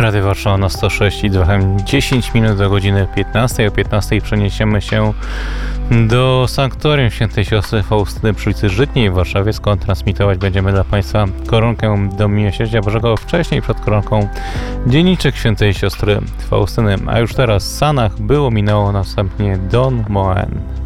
Radio Warszawa na 106 i 10 minut do godziny 15. O 15 przeniesiemy się do Sanktorium Świętej Siostry Faustyny przy ulicy Żytniej w Warszawie, skąd transmitować będziemy dla Państwa koronkę do Miłosierdzia Bożego, wcześniej przed koronką Dzienniczek Świętej Siostry Faustyny. A już teraz Sanach było, minęło, następnie Don Moen.